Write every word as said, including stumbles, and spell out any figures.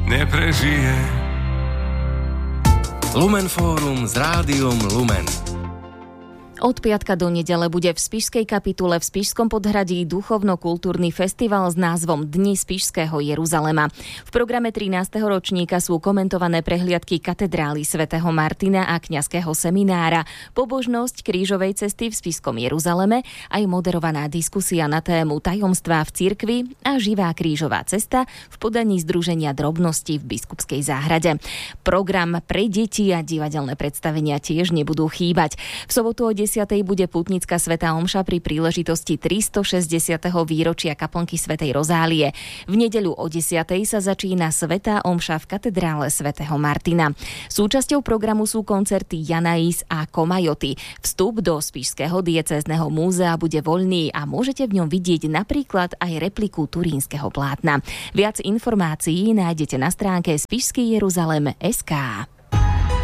neprežije. Lumen Fórum s Rádiom Lumen. Od piatka do nedele bude v Spišskej kapitule v Spišskom Podhradí duchovno-kultúrny festival s názvom Dni Spišského Jeruzalema. V programe trinásteho ročníka sú komentované prehliadky katedrály svätého Martina a kňazského seminára, pobožnosť krížovej cesty v Spišskom Jeruzaleme, aj moderovaná diskusia na tému tajomstvá v cirkvi a živá krížová cesta v podaní Združenia drobnosti v Biskupskej záhrade. Program pre deti a divadelné predstavenia tiež nebudú chýbať. V sobotu o desiatej bude pútnická svätá omša pri príležitosti tristošesťdesiateho výročia kaplnky svätej Rozálie. V nedeľu o desiatej sa začína svätá omša v katedrále svätého Martina. Súčasťou programu sú koncerty Janais a Komajoty. Vstup do Spišského diecézneho múzea bude voľný a môžete v ňom vidieť napríklad aj repliku turínskeho plátna. Viac informácií nájdete na stránke spišský jeruzalem bodka es ká.